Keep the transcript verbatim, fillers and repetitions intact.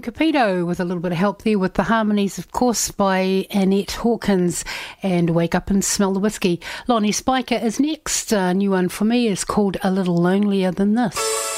Capito with a little bit of help there with the harmonies, of course, by Annette Hawkins, and Wake Up and Smell the Whiskey. Lonnie Spiker is next. A new one for me is called A Little Lonelier Than This.